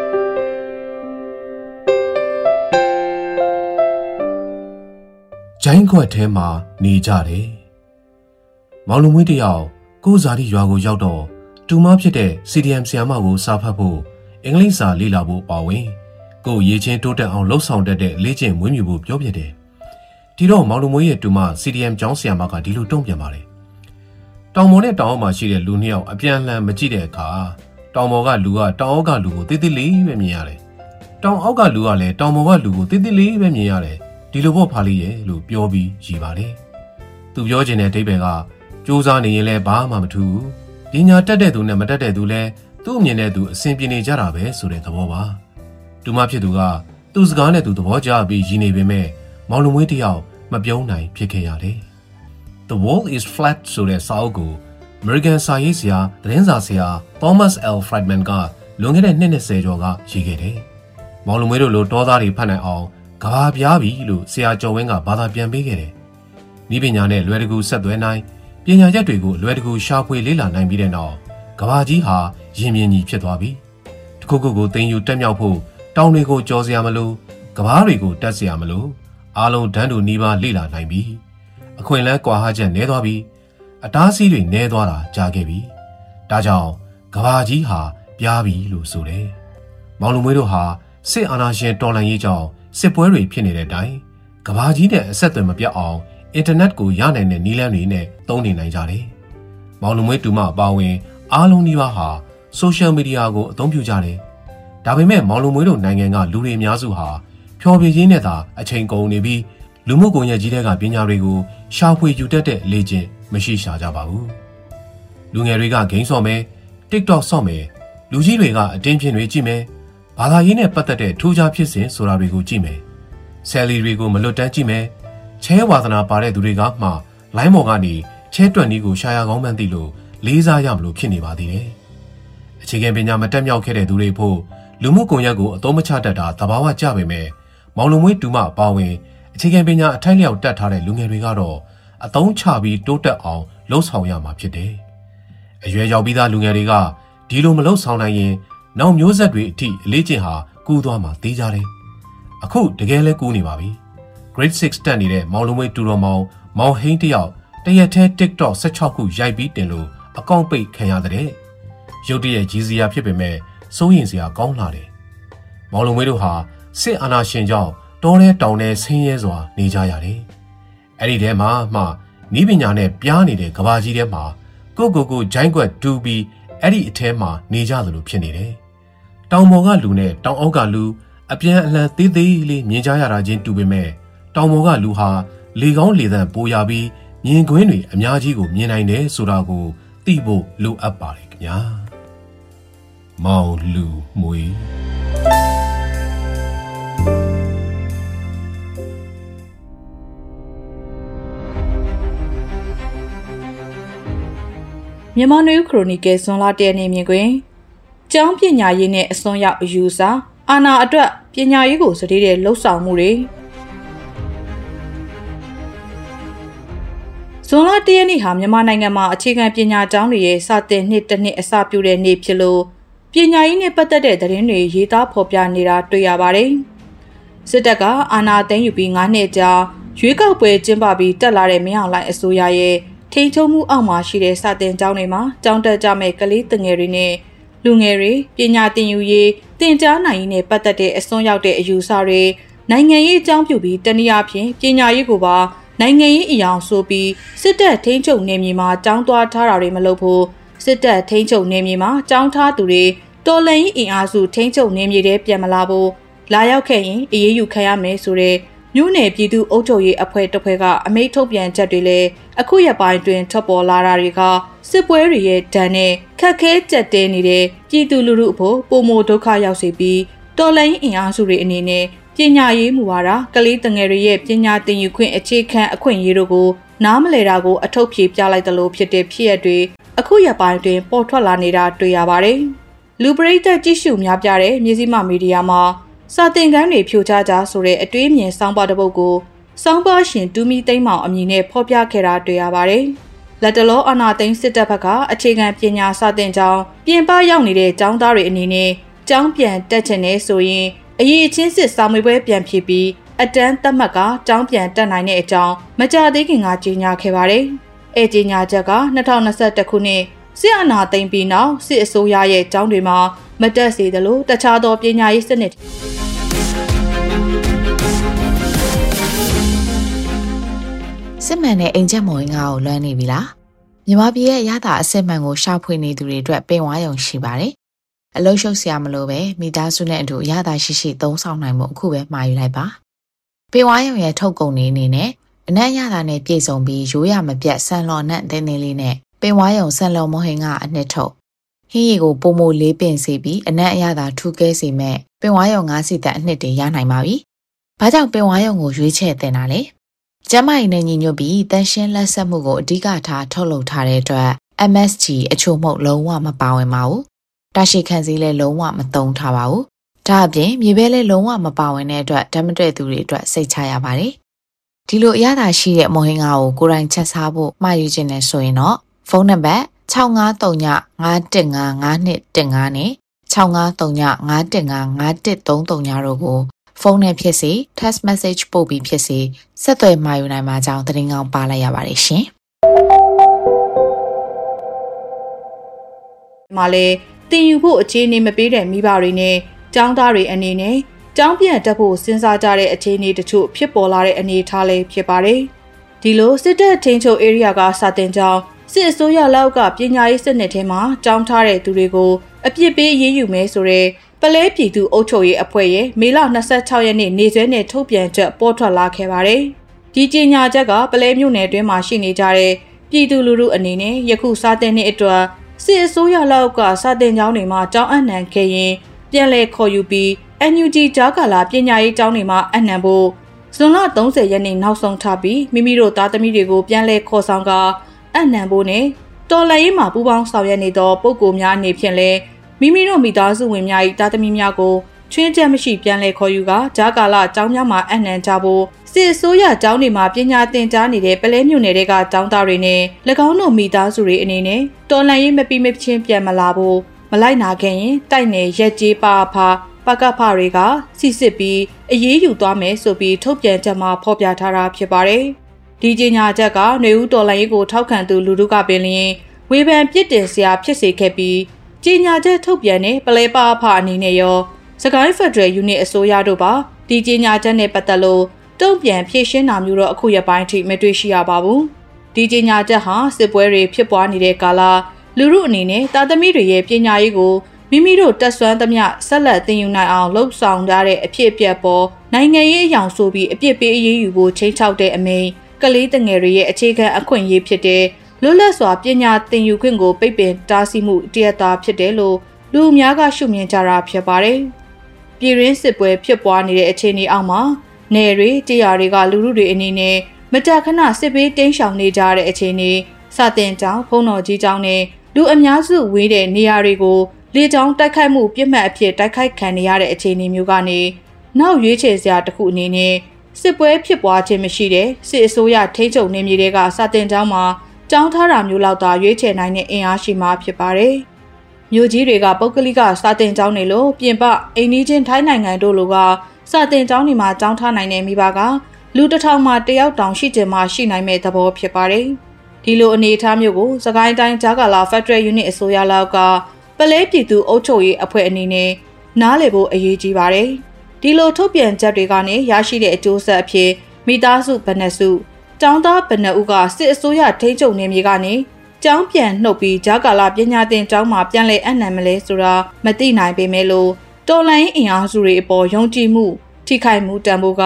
ဂျိုင်းခွက်ထဲမှာနေကြတယ်မောင်လူမွေးတယောက်ကိုဇာတိရွာကိုရောက်တော့တူမဖြစ်တဲ့ CDM ဆရာမကိုစာဖတ်ဖို့အင်္ဂလိပ်စာလေ့လာဖို့ပါဝင်ကိုရေးချင်းတိုးတက်အောင်လှုပ်ဆောင်တတ်တဲ့လေ့ကျင့်မွေးမြူဖို့ပြောပြတယ်ဒီတော့မောင်လူမွေးရဲ့တူမ CDM ကျောင်းဆရာမကဒီလိုတုံ့ပြန်ပါတယ်တောင်ပေါ်နဲ့တောင်အောက်မှာရှိတဲ့လူနှစ်ယောက်အပြန်လှန်မကြည့်တဲ့အခါတောင်ပေါ်ကလူကတောင်အောက်ကလူကိုတိတိလေးပဲမြင်ရတယ်တောင်အောက်ကလူကလည်းတောင်ပေါ်ကလူကိုတိတိလေးပဲမြင်ရတယ်ဒီလိုပေါ့ဖာလေးရဲ့လို့ပြောပြီးရည်ပါတယ်သူပြောချင်တဲ့အဓိပ္ပာယ်ကစူးစမ်းနေရင်လည်းဘာမှမထူးပညာတက်တဲ့သူနဲ့မတက်တဲ့သူလည်းသူ့အမြင်နဲ့သူအဆင်ပြေနေကြတာပဲဆိုတဲ့သဘောပါတူမဖြစ်သူကသူ့စကားနဲ့သူသဘောကျပြီးရည်နေပေမဲ့မောင်လူမွေးတယောက်မပြုံးနိုင်ဖြစ်ခဲ့ရတယ် The World is Flat ဆိုတဲ့စာအုပ်ကို American စာရေးဆရာသတင်းစာဆရာ Thomas L. Friedman ကလွန်ခဲ့တဲ့နှစ်20ကျော်ကရေးခဲ့တယ်မောင်လူမွေးတို့လိုတောသားတွေဖတ်နိုင်အောင်ကဘာပြားပြီလို့ဆရာကျော်ဝင်းကဘာသာပြန်ပေးခဲ့တယ်။ဤပညာနဲ့လွယ်တကူဆက်သွဲနိုင်ပညာချက်တွေကိုလွယ်တကူရှာဖွေလေ့လာနိုင်ပြီးတဲ့နောက်ကဘာကြီးဟာရင်မြင်ကြီးဖြစ်သွားပြီ။တခုခုကိုသိမ်းယူတက်မြောက်ဖို့တောင်တွေကိုကြော်စရာမလိုကဘာတွေကိုတက်စရာမလိုအားလုံးတန်းတူနီးပါးလေ့လာနိုင်ပြီ။အခွင့်အလမ်းကွာဟချက်နည်းသွားပြီ။အတားအဆီးတွေနည်းသွားတာကြားခဲ့ပြီ။ဒါကြောင့်ကဘာကြီးဟာပြားပြီလို့ဆိုတယ်။မောင်လူမွေးတို့ဟာစစ်အာဏာရှင်တော်လှန်ရေးကြောင့်စစ်ပွဲတွေဖြစ်နေတဲ့အတိုင်းကဘာကြီးနဲ့အဆက်အသွယ်မပြတ်အောင်အင်တာနက်ကိုရနိုင်တဲ့နည်းလမ်းတွေနဲ့သုံးနေနိုင်ကြတယ်။မောင်လူမွေးတူမအပါဝင်အားလုံးဒီပါဟာဆိုရှယ်မီဒီယာကိုအသုံးပြုကြတယ်။ဒါပေမဲ့မောင်လူမွေးတို့နိုင်ငံကလူတွေအများစုဟာဖျော်ဖြေခြင်းနဲ့သာအချိန်ကုန်နေပြီးလူမှုကွန်ရက်ကြီးတွေကပညာတွေကိုရှာဖွေယူတတ်တဲ့လေ့ကျင့်မရှိရှာကြပါဘူး။လူငယ်တွေကဂိမ်းဆော့မယ် TikTok ဆော့မယ်လူကြီးတွေကအတင်းဖြစ်တွေကြည့်မယ်ဘာသာရေးနဲ့ပတ်သက်တဲ့ထူးခြားဖြစ်စဉ်ဆိုတာတွေကိုကြည့်မယ်ဆယ်လီတွေကိုမလွတ်တမ်းကြည့်မယ်ချဲဝါသနာပါတဲ့သူတွေကမှလိုင်းပေါ်ကနေချဲတွက်နီးကိုရှာရကောင်းမှန်းသိလို့လေးစားရမလို့ဖြစ်နေပါသေးတယ်အခြေခံပညာမတက်မြောက်ခဲ့တဲ့သူတွေဖို့လူမှုကွန်ရက်ကိုအသုံးမချတတ်တာသဘာဝကျပေမဲ့မောင်လူမွေးတူမအပါဝင်အခြေခံပညာအထိုက်လျောက်တတ်ထားတဲ့လူငယ်တွေကတော့အသုံးချပြီးတိုးတက်အောင်လှုပ်ဆောင်ရမှာဖြစ်တယ်အရွယ်ရောက်ပြီးသားလူငယ်တွေကဒီလိုမလှုပ်ဆောင်နိုင်ရင်နောက်မျိုးဆက်တွေအထိအလေးကျင့်ဟာကူးသွားမှာသိကြတယ်။အခုတကယ်လဲကူးနေပါပြီ။ Grade 6 တက်နေတဲ့မောင်လူမွေးတူတော်မောင်ဟိန်းတယောက်တရက်ထဲ TikTok 16ခုရိုက်ပြီးတင်လို့အကောင့်ပိတ်ခံရတဲ့ရုတ်တရက်ကြီးစရာဖြစ်ပေမဲ့စိုးရင်စရာကောင်းလာတယ်။မောင်လူမွေးတို့ဟာစစ်အာဏာရှင်ကြောင့်တောထဲတောင်ထဲဆင်းရဲစွာနေကြရတယ်။အဲ့ဒီထဲမှာနီးပညာနဲ့ပြားနေတဲ့ကဘာကြီးထဲမှာကိုဂျိုင်းကွက်တူပြီးအဲ့ဒီအထဲမှာနေကြသလိုဖြစ်နေတယ်။တောင်ပေါ်ကလူနဲ့တောင်အောက်ကလူအပြန်အလှန်သေးသေးလေးမြင်ကြရတာချင်းတူပေမဲ့တောင်ပေါ်ကလူဟာလေကောင်းလေသန့်ပိုရပြီးမြင်ကွင်းတွေအများကြီးကိုမြင်နိုင်တယ်ဆိုတာကိုသိဖို့လိုအပ်ပါတယ်ခင်ဗျာ။မောင်လူမွေးမြန်မာနွေခရိုနီကယ်ဇွန်လ1ရက်နေ့မြင်ကွင်းကျောင်းပညာရေးနဲ့အစွန်းရောက်အယူဆအာဏာအတွက်ပညာရေးကိုစတေးတဲ့လှုပ်ဆောင်မှုတွေဇွန်လ1ရက်နေ့ဟာမြန်မာနိုင်ငံမှာအခြေခံပညာကျောင်းတွေရဲ့စတင်နှစ်တစ်နှစ်အစပြုတဲ့နေ့ဖြစ်လို့ပညာရေးနဲ့ပတ်သက်တဲ့သတင်းတွေရေးသားဖော်ပြနေတာတွေ့ရပါတယ်။စစ်တပ်ကအာဏာသိမ်းယူပြီး9နှစ်ကြာရွေးကောက်ပွဲကျင်းပပြီးတက်လာတဲ့မင်းအောင်လှိုင်အစိုးရရဲ့ထိန်းချုပ်မှုအောက်မှာရှိတဲ့စာသင်ကျောင်းတွေမှာကျောင်းတက်ကြမဲ့ကလေးငယ်တွေနဲ့လူငယ်တွေပညာသင်ယူရေးသင်ကြားနိုင်ရေးနဲ့ပတ်သက်တဲ့အစွန်းရောက်တဲ့အယူဆတွေနိုင်ငံရေးအကြောင်းပြုပြီးတနည်းအားဖြင့်ပညာရေးကိုပါနိုင်ငံရေးအယောင်ဆိုပြီးစစ်တပ်ထိန်းချုပ်နေမြေမှာကျောင်းသွားထားတာတွေမလုပ်ဖို့စစ်တပ်ထိန်းချုပ်နေမြေမှာကျောင်းထားသူတွေတော်လှန်ရေးအင်အားစုထိန်းချုပ်နေမြေတွေပြန်မလာဖို့လာရောက်ခဲ့ရင်အေးအေးယူခံရမယ်ဆိုတဲ့မြို့နယ်ပြည်သူ့အုပ်ချုပ်ရေးအဖွဲ့တစ်ဖွဲ့ကအမိန့်ထုတ်ပြန်ချက်တွေလည်းအခုရက်ပိုင်းတွင်ထွက်ပေါ်လာတာတွေကစစ်ပွဲတွေရဲ့ဒဏ်နဲ့ခက်ခဲကြက်တဲနေတဲ့ပြည်သူလူထုအဖို့ပုံမဒုက္ခရောက်စေပြီးတော်လှန်ရေးအင်အားစုတွေအနေနဲ့ပညာရေးမူဝါဒကလေးတငယ်တွေရဲ့ပညာသင်ယူခွင့်အခြေခံအခွင့်အရေးတို့ကိုနားမလည်တာကိုအထောက်ဖြေပြလိုက်သလိုဖြစ်တဲ့ဖြစ်ရပ်တွေအခုရက်ပိုင်းတွင်ပေါ်ထွက်လာနေတာတွေ့ရပါတယ်။လူပရိသတ်ကြည့်ရှုများပြတဲ့မြေစီမမီဒီယာမှာစာတင်ကန်းတွေဖြိုချကြဆိုတဲ့အတွေးမြင်စောင်းပါတစ်ပုဒ်ကိုစောင်းပါရှင်တူမီသိမ်းမောင်အမည်နဲ့ဖော်ပြခဲ့တာတွေ့ရပါတယ်။လက်တလောအာနာသိန်းစစ်တပ်ဘက်ကအခြေခံပညာစာတင်ကြောင်းပြင်ပရောက်နေတဲ့ကျောင်းသားတွေအနေနဲ့ကျောင်းပြန်တက်ချင်နေဆိုရင်အရေးအချင်းစစ်စာမေးပွဲပြန်ဖြေပြီးအတန်းတက်မှတ်ကကျောင်းပြန်တက်နိုင်တဲ့အကြောင်းမကြသေးခင်ကကြေညာခဲ့ပါတယ်။အဲကြေညာချက်က2021ခုနှစ်စစ်အာဏာသိမ်းပြီးနောက်စစ်အစိုးရရဲ့ကျောင်းတွေမှာမတက်စေသလိုတခြားသောပညာရေးစနစ်စစ်မှန်တဲ့အိမ်ချက်မော်ရင်ကိုလွှမ်းနေပြီလားမြန်မာပြည်ရဲ့ရတာအစစ်မှန်ကိုရှာဖွေနေသူတွေအတွက်ပင်ဝါရုံရှိပါတယ်အလုံးရှုပ်စရာမလိုပဲမိသားစုနဲ့အတူရတာရှိရှိသုံးဆောင်နိုင်မှုအခုပဲမှာယူလိုက်ပါပင်ဝါရုံရဲ့ထုတ်ကုန်နေအနေနဲ့အနက်ရတာနဲ့ပြည့်စုံပြီးရိုးရမပြတ်ဆန်လော်နဲ့တင်းတင်းလေးနဲ့ပင်ဝါရုံဆန်လော်မော်ဟင်ကအနှစ်ထုတ်ဟင်းရီကိုပုံမိုလေးပင်စေပြီးအနက်အရသာထူးကဲစေမဲ့ပင်ဝါရုံငါးစီတက်အနှစ်တွေရနိုင်ပါပြီ။ဘာကြောင့်ပင်ဝါရုံကိုရွေးချယ်တင်တာလဲ။ကျမကြီးနဲ့ညီညွတ်ပြီးတန်ရှင်းလက်ဆက်မှုကိုအဓိကထားထုတ်လုပ်ထားတဲ့အတွက် MSG အချို့မဟုတ်လုံးဝမပါဝင်ပါဘူး။တာရှိခန့်စည်းလည်းလုံးဝမသုံးထားပါဘူး။ဒါအပြင်မြေပဲလည်းလုံးဝမပါဝင်တဲ့အတွက်ဓာတ်မတွေ့သူတွေအတွက်စိတ်ချရပါတယ်။ဒီလိုအရသာရှိတဲ့မော်ဟင်ကာကိုကိုယ်တိုင်ချက်စားဖို့မှာယူခြင်းနဲ့ဆိုရင်တော့ဖုန်းနံပါတ်6539515512နဲ့6539515513တို့ကိုဖုန်းနဲ့ဖြစ်စေ text message ပို့ပြီးဖြစ်စေဆက်သွယ်မှာယူနိုင်မှာကြောင်းသတင်းကောင်းပါလိုက်ရပါတယ်ရှင်။ဒီမှာလေတင်ယူဖို့အခြေအနေမပေးတဲ့မိဘတွေနဲ့ကျောင်းသားတွေအနေနဲ့ကျောင်းပြန်တက်ဖို့စဉ်းစားကြတဲ့အခြေအနေတချို့ဖြစ်ပေါ်လာတဲ့အနေအထားလေးဖြစ်ပါတယ်။ဒီလိုစစ်တပ်ထိန်းချုပ် area ကစာတင်ကျောင်းစစ်အစိုးရလောက်ကပညာရေးစနစ်ထဲမှာကျောင်းထားတဲ့သူတွေကိုအပြစ်ပေးရေးယူမယ်ဆိုတဲ့ပလဲပြည်သူ့အုပ်ချုပ်ရေးအဖွဲ့ရဲ့မေလ26ရက်နေ့နေ့စွဲနဲ့ထုတ်ပြန်ချက်ပေါ်ထွက်လာခဲ့ပါတယ်။ဒီကြေညာချက်ကပလဲမြို့နယ်အတွင်းမှာရှိနေကြတဲ့ပြည်သူလူထုအနေနဲ့ယခုစာတင်တဲ့အတွက်စစ်အစိုးရလောက်ကစာတင်ကျောင်းတွေမှာကျောင်းအနှံခဲ့ရင်ပြန်လည်ခေါ်ယူပြီး NUG ကြားကာလပညာရေးကျောင်းတွေမှာအနှံဖို့ဇွန်လ30ရက်နေ့နောက်ဆုံးထားပြီးမိမိတို့သားသမီးတွေကိုပြန်လည်ခေါ်ဆောင်ကအနှံဖို့နဲ့တော်လှန်ရေးမှာပူးပေါင်းဆောင်ရွက်နေသောပုဂ္ဂိုလ်များအနေဖြင့်လည်းမိမိတို့မိသားစုဝင်များ၏သားသမီးများကိုချွင်းချက်မရှိပြန်လည်ခေါ်ယူကာကြားကာလကျောင်းများမှာအနှံကြဖို့စစ်အစိုးရကျောင်းတွေမှာပညာသင်ကြားနေတဲ့ပလဲမြို့နယ်တွေကကျောင်းသားတွေနဲ့၎င်းတို့မိသားစုတွေအနေနဲ့တော်လှန်ရေးမပြီးမချင်းပြန်မလာဖို့မလိုက်နာခဲ့ရင်တိုက်နယ်ရက်ကြီးပါဖာပကဖတွေကစစ်စစ်ပြီးအရေးယူသွားမယ်ဆိုပြီးထုတ်ပြန်ချက်မှာဖော်ပြထားတာဖြစ်ပါတယ်။ဒီကြေညာချက်ကຫນွေဦးတော်လှန်ရေးကိုထောက်ခံသူလူထုကပင်လျင်ဝေဖန်ပြစ်တင်စရာဖြစ်စေခဲ့ပြီးကြေညာချက်ထုတ်ပြန်တဲ့ပလဲပါဖအနေနဲ့ရောစကိုင်းဖက်ဒရယ်ယူနစ်အစိုးရတို့ပါဒီကြေညာချက်နဲ့ပတ်သက်လို့တုံ့ပြန်ဖြေရှင်းတာမျိုးတော့အခုရက်ပိုင်းထိမတွေ့ရှိရပါဘူး။ဒီကြေညာချက်ဟာစစ်ပွဲတွေဖြစ်ပွားနေတဲ့ကာလလူထုအနေနဲ့တာသမီတွေရဲ့ပညာရေးကိုမိမိတို့တက်ဆွမ်းသမျှဆက်လက်သင်ယူနိုင်အောင်လှုပ်ဆောင်ကြတဲ့အဖြစ်အပျက်ပေါ်နိုင်ငံရေးအယောင်ဆိုပြီးအပြစ်ပေးအရေးယူဖို့ချိန်ချောက်တဲ့အမိန့်ကလေးတငယ်တွေရဲ့အခြေခံအခွင့်အရေးဖြစ်တဲ့လွတ်လပ်စွာပညာသင်ယူခွင့်ကိုပိတ်ပင်တားဆီးမှုတရားသားဖြစ်တယ်လို့လူအများကရှုမြင်ကြတာဖြစ်ပါတယ်။ပြည်ရင်းစစ်ပွဲဖြစ်ပွားနေတဲ့အခြေအနေအောက်မှာနယ်တွေတရားတွေကလူထုတွေအနေနဲ့မတခဏစစ်ပေးတင်းရှောင်နေကြတဲ့အခြေအနေစတင်ကြောင်းဖုံတော်ကြီးကြောင်းနဲ့လူအများစုဝေးတဲ့နေရာတွေကိုလေကြောင်းတိုက်ခိုက်မှုပြစ်မှတ်အဖြစ်တိုက်ခိုက်ခံနေရတဲ့အခြေအနေမျိုးကနေနောက်ရွေးချယ်စရာတစ်ခုအနေနဲ့စစ်ပွဲဖြစ်ပွားခြင်းမရှိတဲ့စစ်အစိုးရထိန်းချုပ်နေမြေတွေကစတင်ကြောင်းမှာကျောင်းထားတာမျိုးလောက်သာရွေးချယ်နိုင်တဲ့အင်အားရှိမှဖြစ်ပါတယ်။မြို့ကြီးတွေကပုဂ္ဂလိကစာတင်ကျောင်းတွေလိုပြင်ပအိမ်နီးချင်းထိုင်းနိုင်ငံတို့လိုကစာတင်ကျောင်းတွေမှာကျောင်းထားနိုင်တဲ့မိဘကလူတစ်ထောင်မှတယောက်တောင်ရှိကြမှာရှိနိုင်မဲ့သဘောဖြစ်ပါတယ်။ဒီလိုအနေအထားမျိုးကိုစကိုင်းတိုင်းဂျာကာလာဖက်ဒရယ်ယူနစ်အစိုးရလောက်ကပလဲပြည်သူအုပ်ချုပ်ရေးအဖွဲ့အနေနဲ့နားလည်ဖို့အရေးကြီးပါတယ်။ဒီလိုထုတ်ပြန်ချက်တွေကနေရရှိတဲ့အကျိုးဆက်အဖြစ်မိသားစုဘဏ္ဍစုကျောင်းသားဘဏ္ဍဦးကစစ်အစိုးရထိန်းချုပ်နေမြေကနေကျောင်းပြန်နှုတ်ပြီးဂျာကာလာပညာသင်ကျောင်းမှာပြန်လည်အနှံမလဲဆိုတာမသိနိုင်ပေမဲ့လို့တော်လိုင်းအင်အားစုတွေအပေါ်ယုံကြည်မှုထိခိုက်မှုတန်ဖိုးက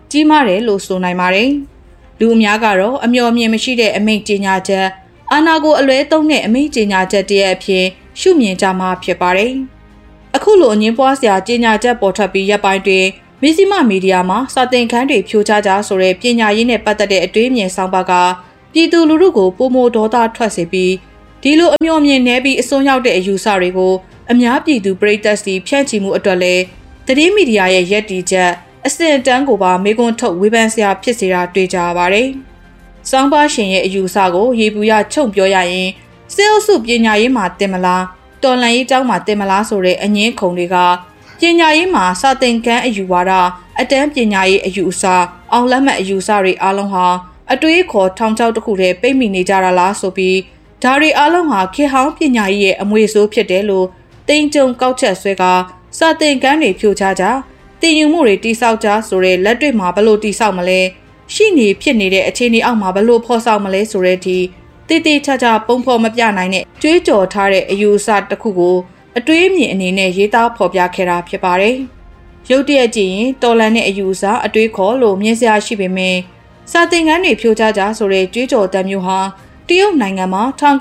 ကြီးမားတယ်လို့ဆိုနိုင်ပါတယ်။လူအများကတော့အမျှော်အမြင်မရှိတဲ့အမိန့်ကြေညာချက်အာဏာကိုအလွဲသုံးတဲ့အမိန့်ကြေညာချက်တည်းအဖြစ်ရှုမြင်ကြမှာဖြစ်ပါတယ်။အခုလိုအငင်းပွားစရာကြေညာချက်ပေါ်ထွက်ပြီးရပ်ပိုင်းတွင်မဇ္ဈိမမီဒီယာမှာစာသင်ခန်းတွေဖြိုချကြဆိုတဲ့ပညာရေးနဲ့ပတ်သက်တဲ့အတွေးအမြင်ဆောင်ပါကပြည်သူလူထုကိုပုံမဒေါသထွက်စေပြီးဒီလိုအမျှော်အမြင်နဲ့ပြီးအစွန်းရောက်တဲ့အယူဆတွေကိုအများပြည်သူပရိသတ်စီဖြန့်ချီမှုအတွက်လည်းသတင်းမီဒီယာရဲ့ရည်တည်ချက်အစင်တန်းကိုပါမေကွန်းထုတ်ဝေဖန်စရာဖြစ်စေတာတွေ့ကြရပါတယ်။စောင်းပါရှင်ရဲ့အယူဆကိုရေပူရချုပ်ပြောရရင်စေအုပ်စုပညာရေးမှာတင်မလားတော်လန်ရေးကျောင်းမှာတင်မလားဆိုတဲ့အငင်းခုံတွေကပညာရေးမှာစာသင်ခန်းအယူဝါဒအတန်းပညာရေးအယူအဆအောင်လက်မှတ်အယူအဆတွေအားလုံးဟာအတွေးခေါ်ထောင်ချောက်တစ်ခုတည်းပိတ်မိနေကြတာလားဆိုပြီးဒါတွေအားလုံးဟာခေတ်ဟောင်းပညာရေးရဲ့အမွေဆိုးဖြစ်တယ်လို့တင်ကြုံကောက်ချက်ဆွဲကစာသင်ခန်းတွေဖြိုချကြတင်ယူမှုတွေတိဆောက်ကြဆိုတဲ့လက်တွေ့မှာဘလို့တိဆောက်မလဲရှိနေဖြစ်နေတဲ့အခြေအနေအောက်မှာဘလို့ဖော်ဆောင်မလဲဆိုတဲ့အထိတည်တည်ချာချာပုံဖော်မပြနိုင်တဲ့ကြွေးကြော်ထားတဲ့အယူအဆတစ်ခုကိုအတွေးအမြင်အနေနဲ့ရေးသားဖော်ပြခဲ့တာဖြစ်ပါတယ်။ရုပ်တရက်ကြည့်ရင်တော်လန်တဲ့အယူအဆအတွေးခေါ်လို့မြင်စရာရှိပေမဲ့စာသင်ခန်းတွေဖြိုချကြဆိုတဲ့ကြွေးကြော်တမ်းမျိုးဟာတရုတ်နိုင်ငံမှာ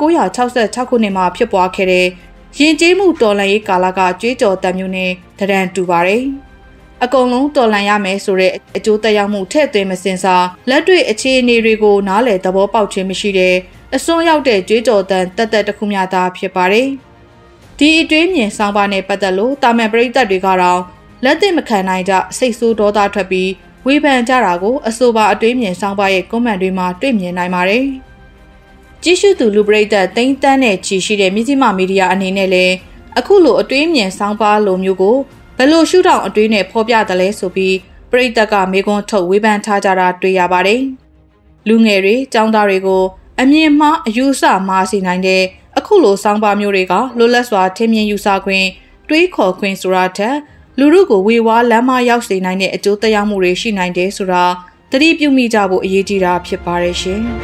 1966ခုနှစ်မှာဖြစ်ပွားခဲ့တဲ့ယဉ်ကျေးမှုတော်လှန်ရေးကာလကကြွေးကြော်တမ်းမျိုးနဲ့တရံတူပါတယ်။အကုန်လုံးတော်လှန်ရမယ်ဆိုတဲ့အကျိုးသက်ရောက်မှုထည့်သွင်းမစင်စားလက်တွေ့အခြေအနေတွေကိုနားလည်သဘောပေါက်ခြင်းမရှိတဲ့အစွန်းရောက်တဲ့ကြွေးကြော်တမ်းတက်တစ်ခုမျှသာဖြစ်ပါတယ်။ဒီအတွေးမြင်ဆောင်ပါနဲ့ပတ်သက်လို့တာမန်ပရိသတ်တွေကတော့လက်သင့်မခံနိုင်ကြစိတ်ဆိုးဒေါသထွက်ပြီးဝေဖန်ကြတာကိုအဆိုပါအတွေးမြင်ဆောင်ပါရဲ့ကွန်မန့်တွေမှာတွေ့မြင်နိုင်ပါတယ်။ကြည့်ရှုသူလူပရိသတ်တိမ့်တန်းနဲ့ချီရှိတဲ့မြစ်ကြီးမမီဒီယာအနေနဲ့လည်းအခုလိုအတွေးမြင်ဆောင်ပါလိုမျိုးကိုဘယ်လိုရှုထောင့်အတွေးနဲ့ဖော်ပြတယ်လဲဆိုပြီးပရိသတ်ကမေကွန်းထုတ်ဝေဖန်ထားကြတာတွေ့ရပါတယ်။လူငယ်တွေចောင်းသားတွေကိုအမြင်မှားအယူဆမှားစေနိုင်တဲ့အခုလိုဆောင်ပါမျိုးတွေကလွတ်လပ်စွာထင်မြင်ယူဆခွင့်တွေးခေါ်ခွင့်ဆိုတာထက်လူထုကိုဝေဝါးလမ်းမရောက်စေနိုင်တဲ့အကျိုးသက်ရောက်မှုတွေရှိနိုင်တယ်ဆိုတာသတိပြုမိကြဖို့အရေးကြီးတာဖြစ်ပါတယ်ရှင်။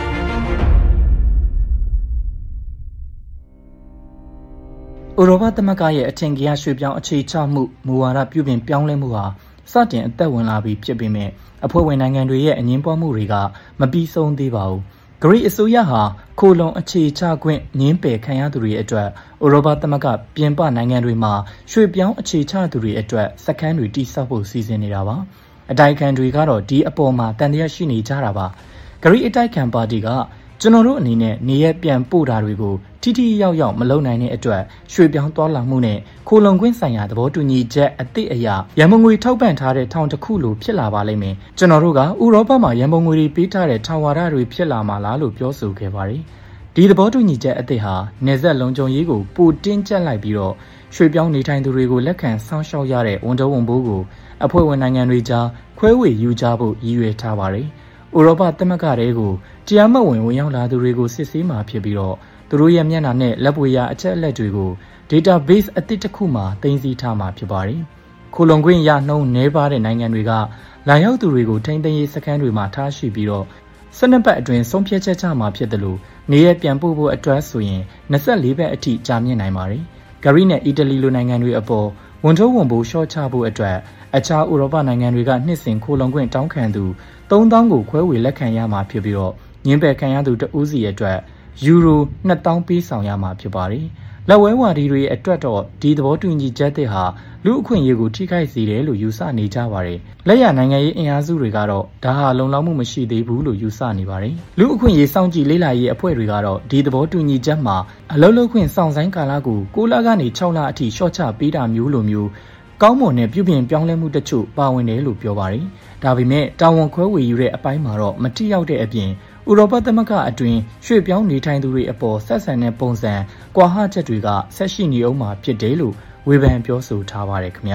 ဥရောပသမဂ္ဂရဲ့အထင်ကြီးရွှေ့ပြောင်းအခြေချမှုမူဝါဒပြုပြင်ပြောင်းလဲမှုဟာစတင်အသက်ဝင်လာပြီးဖြစ်ပေမဲ့အဖွဲ့ဝင်နိုင်ငံတွေရဲ့အငြင်းပွားမှုတွေကမပြီးဆုံးသေးပါဘူး။ဂရိအစိုးရဟာခိုလုံအခြေချခွင့်ငင်းပယ်ခံရသူတွေအတွက်ဥရောပသမဂ္ဂပြင်ပနိုင်ငံတွေမှာရွှေ့ပြောင်းအခြေချသူတွေအတွက်စခန်းတွေတိစောက်ဖို့စီစဉ်နေတာပါ။အတိုက်ခံတွေကတော့ဒီအပေါ်မှာတန်တရားရှိနေကြတာပါ။ဂရိအတိုက်ခံပါတီကကျွန်တော်တို့အနေနဲ့နေရပြန်ပို့တာတွေကိုထိထိရောက်ရောက်မလုပ်နိုင်တဲ့အတွက်ရွှေ့ပြောင်းသွားလာမှုနဲ့ခိုလုံခွင့်ဆိုင်ရာသဘောတူညီချက်အသစ်အရရန်ပုံငွေထောက်ပံ့ထားတဲ့ထောင်တစ်ခုလိုဖြစ်လာပါလိမ့်မယ်။ကျွန်တော်တို့ကဥရောပမှာရန်ပုံငွေတွေပေးထားတဲ့ထောင်ဝါဒတွေဖြစ်လာမှာလားလို့ပြောဆိုခဲ့ပါတယ်။ဒီသဘောတူညီချက်အသစ်ဟာနေဆက်လုံခြုံရေးကိုပိုတင်းကျပ်လိုက်ပြီးတော့ရွှေ့ပြောင်းနေထိုင်သူတွေကိုလက်ခံစောင့်ရှောက်ရတဲ့ဝန်ထမ်းဝန်ပိုးကိုအဖွဲ့ဝင်နိုင်ငံတွေကြားခွဲဝေယူကြဖို့ရည်ရွယ်ထားပါတယ်။ဥရောပသမဂ္ဂတွေကိုတရားမဝင်ဝင်ရောက်လာသူတွေကိုစစ်ဆေးမှာဖြစ်ပြီးတော့သူတို့ရဲ့မျက်နှာနဲ့လက်ပွေရာအချက်အလက်တွေကို database အသစ်တစ်ခုမှာတင်စီထားမှာဖြစ်ပါတယ်။ခိုလုံခွင့်ရနှုန်းနည်းပါးတဲ့နိုင်ငံတွေကလာရောက်သူတွေကိုထိန်းသိမ်းရေးစခန်းတွေမှာထားရှိပြီးတော့12ပတ်အတွင်းဆုံးဖြတ်ချက်ချမှာဖြစ်တယ်လို့နေရပြန်ပို့ဖို့အတွက်ဆိုရင်24ပတ်အထိကြာမြင့်နိုင်ပါတယ်။ဂရိနဲ့အီတလီလိုနိုင်ငံတွေအပေါ်ဝန်ထုပ်ဝန်ပိုးရှော့ချဖို့အတွက်အခြားဥရောပနိုင်ငံတွေကနှစ်စဉ်ခိုလုံခွင့်တောင်းခံသူ3000ကိုခွဲဝေလက်ခံရမှာဖြစ်ပြီးတော့ညှင်းပယ်ခံရသူတဦးစီအတွက်ယူရို2000ပေးဆောင်ရမှာဖြစ်ပါတယ်။လက်ဝဲဝါဒီတွေအတွက်တော့ဒီသဘောတူညီချက်တွေဟာလူအခွင့်အရေးကိုထိခိုက်စေတယ်လို့ယူဆနေကြပါတယ်။လက်ရနိုင်ငံရေးအင်အားစုတွေကတော့ဒါဟာလုံလောက်မှုမရှိသေးဘူးလို့ယူဆနေပါတယ်။လူအခွင့်အရေးစောင့်ကြည့်လေ့လာရေးအဖွဲ့တွေကတော့ဒီသဘောတူညီချက်မှာအလုပ်လုပ်ခွင့်စောင့်ဆိုင်းကာလကို6လကနေ6လအထိရှော့ချပေးတာမျိုးလိုမျိုးကောင်းမွန်တဲ့ပြုပြင်ပြောင်းလဲမှုတချို့ပါဝင်တယ်လို့ပြောပါတယ်။ဒါပေမဲ့တာဝန်ခွဲဝေယူတဲ့အပိုင်းမှာတော့မထိရောက်တဲ့အပြင်ဥရောပသမဂ္ဂအတွင်းရွှေ့ပြောင်းနေထိုင်သူတွေအပေါ်ဆက်ဆံတဲ့ပုံစံကွာဟချက်တွေကဆက်ရှိနေအောင်မှာဖြစ်တယ်လို့ဝေဖန်ပြောဆိုထားပါတယ်ခင်ဗျာ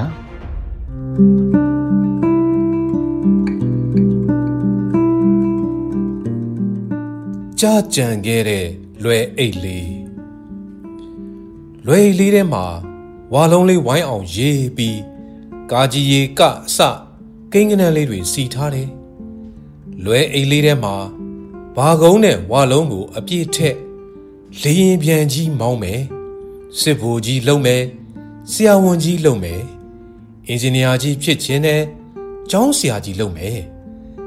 ကြာကြံခဲ့တဲ့လွယ်အိတ်လေးထဲမှာဝါလုံးလေးဝိုင်းအောင်ရေးပြီးကာကြီးရေကအစကိန်းကနန်းလေးတွေစီထားတယ်လွယ်အိတ်လေးထဲမှာဘာကုန်းနဲ့ဝါလုံးကိုအပြည့်ထက်လေရင်ပြန်ကြီးမောင်းမယ်စစ်ဗိုလ်ကြီးလုံမယ်ဆရာဝန်ကြီးလုံမယ်အင်ဂျင်နီယာကြီးဖြစ်ခြင်းနဲ့ကျောင်းဆရာကြီးလုံမယ်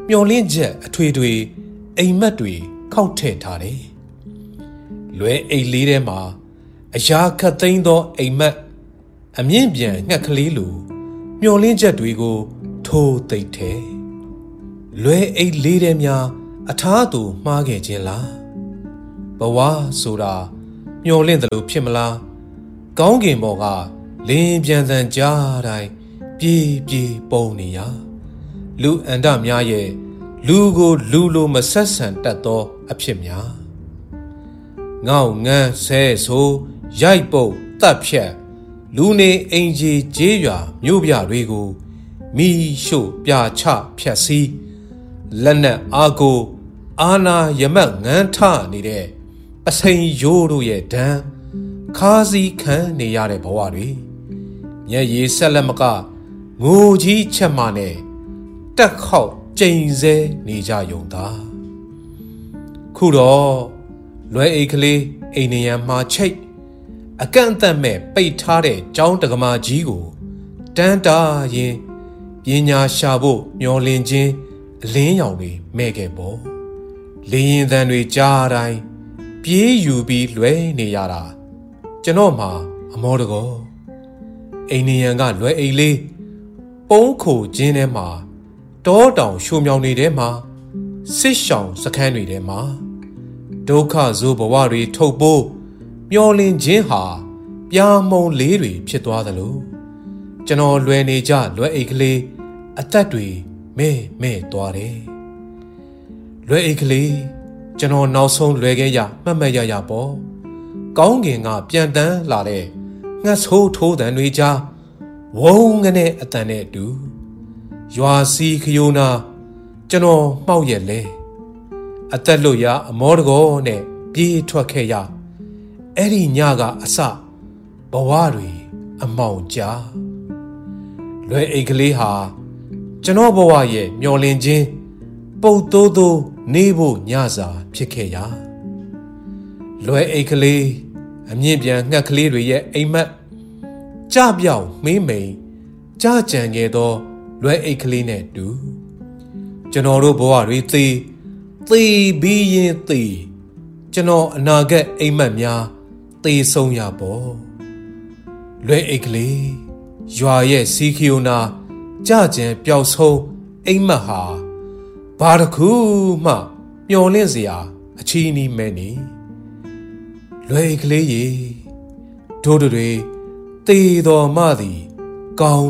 မျောလင့်ချက်အထွေထွေအိမ်မက်တွေခောက်ထည့်ထားတယ်လွဲအိတ်လေးထဲမှာအရာခတ်သိမ်းသောအိမ်မက်အမြင့်ပြန်ငှက်ကလေးလိုမျောလင့်ချက်တွေကိုထိုးသိပ်ထဲလွဲအိတ်လေးထဲများအထားသူမှားခဲ့ခြင်းလားဘဝဆိုတာမျောလင့်တယ်လို့ဖြစ်မလားကောင်းကင်ဘော်ကလင်းပြန်စံကြားတိုင်းပြေးပြေးပုံနေရလူအန္တများရဲ့လူကိုလူလိုမဆက်ဆံတတ်သောအဖြစ်များငေါငန်းဆဲဆိုရိုက်ပုတ်တပ်ဖြတ်လူနေအိမ်ကြီးကျေးရွာမြို့ပြတွေကိုမိရှို့ပြချဖြတ်စည်းလက်နက်အားကိုအာနာယမတ်ငန်းထနေတဲ့အစိန်ရိုးတို့ရဲ့ဒဏ်ခါးစည်းခံနေရတဲ့ဘဝတွေမျက်ရည်ဆက်လက်မကငိုကြီးချက်မှနဲ့တက်ခေါက်ကျိန်ဆဲနေကြယုံသာခုတော့လွယ်အိတ်ကလေးအိမ်နေရန်မှာချိတ်အကန့်အသတ်မဲ့ပိတ်ထားတဲ့ကျောင်းတက္ကမကြီးကိုတန်းတာရင်ပညာရှာဖို့မျောလင့်ခြင်းအလင်းရောင်တွေမဲ့ခဲ့ပေါ့လေရင်သံတွေကြားတိုင်းပြေးယူပြီးလွဲနေရတာကျွန်တော်မှာအမောတကောအိမ်နေရန်ကလွယ်အိတ်လေးပုံးခိုခြင်းထဲမှာတောတောင်ရှုံမြောင်နေတဲ့မှာစစ်ရှောင်စခန်းတွေထဲမှာဒုက္ခဇိုးဘဝတွေထုတ်ပိုးမျောလင့်ခြင်းဟာပြာမုံလေးတွေဖြစ်သွားသလိုကျွန်တော်လွယ်နေကြလွယ်အိတ်ကလေးအသက်တွေမဲ့သွားတယ်လွယ်အိတ်ကလေးကျွန်တော်နောက်ဆုံးလွယ်ခဲ့ရမှတ်ရပေါ့ကောင်းကင်ကပြန်တန်းလာတဲ့ငှက်ဆိုးထိုးတန်တွေကြားဝုန်းငနဲ့အတန်နဲ့တူရွာစီခယိုးနာကျွန်တော်မှောက်ရက်လဲအသက်လွတ်ရအမောတကောနဲ့ပြေးထွက်ခဲ့ရအဲ့ဒီညကအစဘဝတွေအမောင်ကြားလွယ်အိတ်ကလေးဟာကျွန်တော်ဘဝရဲ့မျောလင့်ခြင်းပုတ်တိုးနေဖို့ညစာဖြစ်ခဲ့ရလွယ်အိတ်ကလေးအမြင့်ပြန်ငှက်ကလေးတွေရဲ့အိမ်မက်ကြပြောင်မေးမိန်ကြကြံခဲ့သောလွယ်အိတ်ကလေးနဲ့တူကျွန်တော်တို့ဘဝတွေသေပြီးရင်သေကျွန်တော်အနာဂတ်အိမ်မက်များသေဆုံးရပေါ့လွယ်အိတ်ကလေးရွာရဲ့စီခီယိုနာကြကြံပျောက်ဆုံးအိမ်မက်ဟာဘာတစ်ခုမှမျောလင့်စရာအချီးနီးမဲ့နေလွယ်အိတ်ကလေးရေတို့တွေသေတော်မှသည်ကောင်း